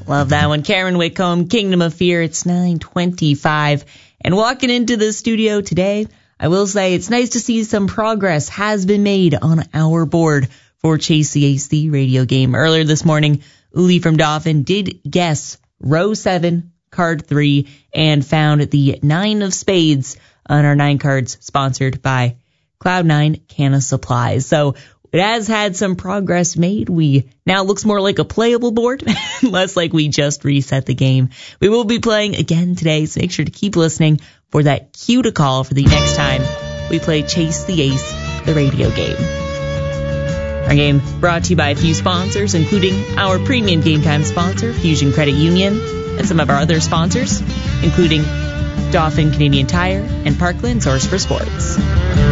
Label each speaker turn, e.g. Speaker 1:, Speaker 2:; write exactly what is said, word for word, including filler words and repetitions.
Speaker 1: Love that one. Karen Whitcomb, Kingdom of Fear. It's nine twenty-five. And walking into the studio today, I will say it's nice to see some progress has been made on our board for Chase the Ace, the radio game. Earlier this morning, Uli from Dauphin did guess row seven, card three, and found the nine of spades on our nine cards sponsored by Cloud nine Canna Supplies. So it has had some progress made. We now it looks more like a playable board, less like we just reset the game. We will be playing again today, so make sure to keep listening for that cue to call for the next time we play Chase the Ace, the radio game. Our game brought to you by a few sponsors, including our premium Game Time sponsor, Fusion Credit Union, and some of our other sponsors, including Dauphin Canadian Tire and Parkland Source for Sports.